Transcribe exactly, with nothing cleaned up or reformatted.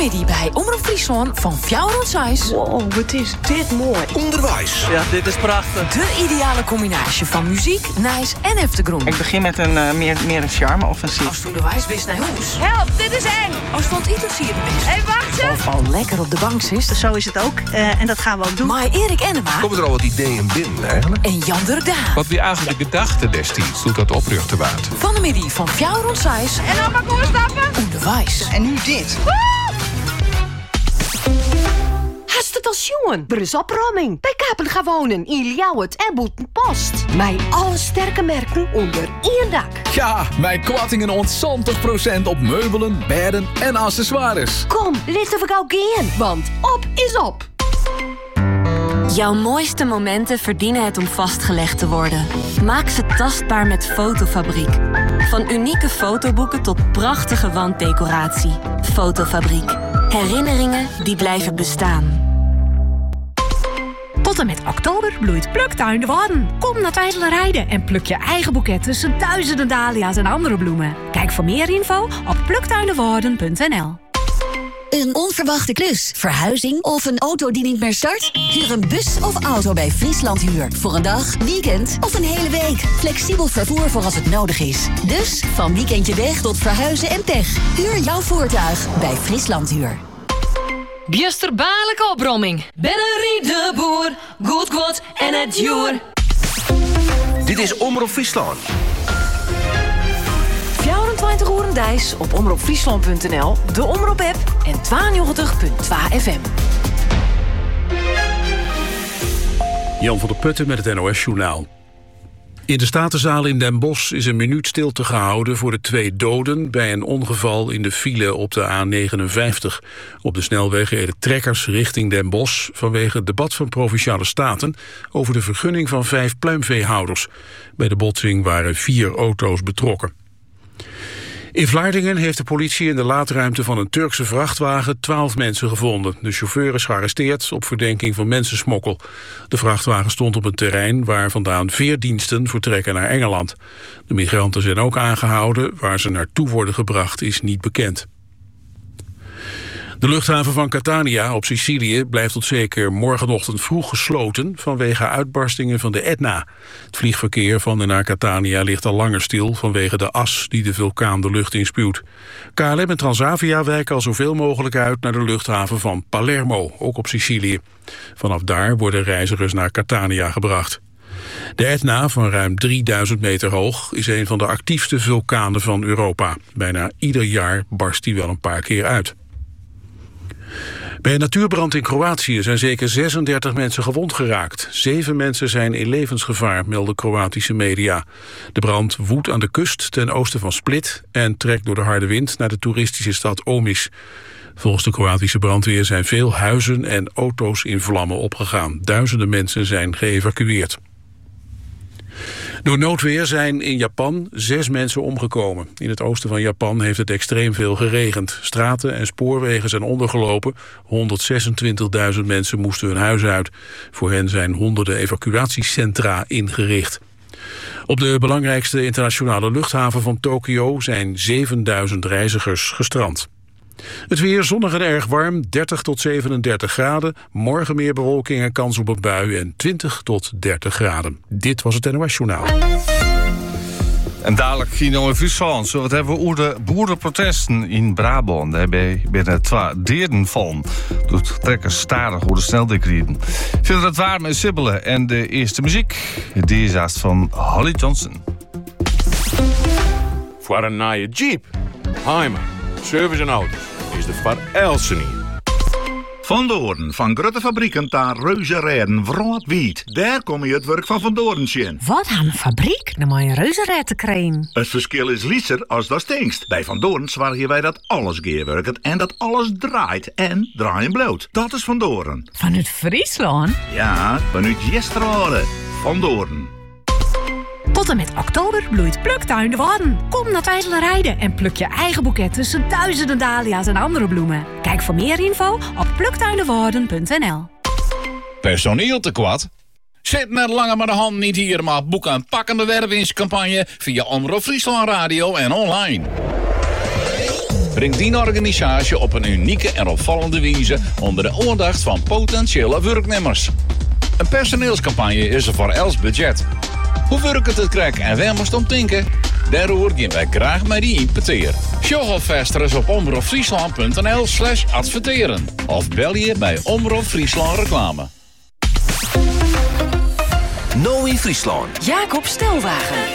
middag bij Omroep Friesland van vier tot zes. Wow, wat is dit mooi. Onderwijs. Ja, dit is prachtig. De ideale combinatie van muziek, nice en eftergroen. Ik begin met een uh, meer, meer een charme-offensief. Als toen de wijs best naar huis. Help, dit is eng. Als vond iets hier best. Hé, hey, wacht eens. Of al lekker op de bank zit. Zo is het ook. Uh, en dat gaan we ook doen. Maar Erik Ennema. Komen er al wat ideeën binnen eigenlijk? En Jan der Daan. Wat we eigenlijk gedachten destijds, toen dat oprichten waard. Van de middag van vier tot zes. En dan maar stappen. Onderwijs. En nu dit. Hast het als jongen? Er is opruiming. Bij Kapen gaan wonen in Ljouwert en Boetenpost. Met alle sterke merken onder één dak. Ja, mijn kwattingen ontzontig procent op meubelen, bedden en accessoires. Kom, laten we gauw gaan, want op is op. Jouw mooiste momenten verdienen het om vastgelegd te worden. Maak ze tastbaar met Fotofabriek. Van unieke fotoboeken tot prachtige wanddecoratie. Fotofabriek. Herinneringen die blijven bestaan. Tot en met oktober bloeit Pluktuin de Wadden. Kom naar Twijfelrijden en pluk je eigen boeket tussen duizenden dahlia's en andere bloemen. Kijk voor meer info op pluktuindewarden punt n l. Een onverwachte klus, verhuizing of een auto die niet meer start? Huur een bus of auto bij Friesland Huur. Voor een dag, weekend of een hele week. Flexibel vervoer voor als het nodig is. Dus van weekendje weg tot verhuizen en pech. Huur jouw voertuig bij Friesland Huur. Biesterbaarlijke opbromming. Bennerie de boer, goed kwad en het joer. Dit is Omroep Friesland. vierentwintig uur dijs op omroepfriesland punt n l, de Omroep-app en tweeënnegentig punt twee F M. Jan van der Putten met het N O S-journaal. In de Statenzaal in Den Bosch is een minuut stilte gehouden voor de twee doden bij een ongeval in de file op de A negenenvijftig. Op de snelweg reden trekkers richting Den Bosch vanwege het debat van Provinciale Staten over de vergunning van vijf pluimveehouders. Bij de botsing waren vier auto's betrokken. In Vlaardingen heeft de politie in de laadruimte van een Turkse vrachtwagen twaalf mensen gevonden. De chauffeur is gearresteerd op verdenking van mensensmokkel. De vrachtwagen stond op een terrein waar vandaan veerdiensten vertrekken naar Engeland. De migranten zijn ook aangehouden. Waar ze naartoe worden gebracht is niet bekend. De luchthaven van Catania op Sicilië blijft tot zeker morgenochtend vroeg gesloten vanwege uitbarstingen van de Etna. Het vliegverkeer van en naar Catania ligt al langer stil vanwege de as die de vulkaan de lucht inspuwt. K L M en Transavia wijken al zoveel mogelijk uit naar de luchthaven van Palermo, ook op Sicilië. Vanaf daar worden reizigers naar Catania gebracht. De Etna, van ruim drieduizend meter hoog, is een van de actiefste vulkanen van Europa. Bijna ieder jaar barst die wel een paar keer uit. Bij een natuurbrand in Kroatië zijn zeker zesendertig mensen gewond geraakt. Zeven mensen zijn in levensgevaar, melden Kroatische media. De brand woedt aan de kust ten oosten van Split en trekt door de harde wind naar de toeristische stad Omis. Volgens de Kroatische brandweer zijn veel huizen en auto's in vlammen opgegaan. Duizenden mensen zijn geëvacueerd. Door noodweer zijn in Japan zes mensen omgekomen. In het oosten van Japan heeft het extreem veel geregend. Straten en spoorwegen zijn ondergelopen. honderdzesentwintigduizend mensen moesten hun huis uit. Voor hen zijn honderden evacuatiecentra ingericht. Op de belangrijkste internationale luchthaven van Tokio zijn zevenduizend reizigers gestrand. Het weer zonnig en erg warm, dertig tot zevenendertig graden. Morgen meer bewolking en kans op een bui en twintig tot dertig graden. Dit was het N O S-journaal. En dadelijk Gino in Friesland. Zullen we het hebben over de boerenprotesten in Brabant. Daar hebben we twee deden van. Doet trekkers stadig over de sneldekreden. Vinden het warm en sibbelen. En de eerste muziek, die is haast van Holly Johnson. Voor een nieuwe Jeep, Heimer, service en auto's is de Van Elsen hier. Van Doorn, van grote fabrieken naar reuzenrijden, Wrootwiet. Daar kom je het werk van Van Doorn zien. Wat aan een fabriek? Dan moet je een reuzenrijden krijgen. Het verschil is lieser als dat stinkt. Bij Van Doorn zorgen wij dat alles geerwerkt en dat alles draait en draaien bloot. Dat is Van Doorn. Vanuit Friesland? Ja, vanuit Jesterode. Van Doorn. Tot en met oktober bloeit Pluktuin de Wadden. Kom naar Twijfelrijden en pluk je eigen boeket tussen duizenden dahlia's en andere bloemen. Kijk voor meer info op pluktuindewarden punt n l. Personeel tekort? Zit met lange maar de hand niet hier, maar boek een pakkende wervingscampagne via Omroep Friesland Radio en online. Breng die organisatie op een unieke en opvallende wijze onder de aandacht van potentiële werknemers. Een personeelscampagne is er voor els budget. Hoe werkt het krek en waar moest om denken? Daarover gaan wij graag met die impeteer. Sjogg alvast eens op omroepfriesland.nl slash adverteren. Of bel je bij Omroep Friesland Reclame. Nou in Friesland. Jacob Stelwagen.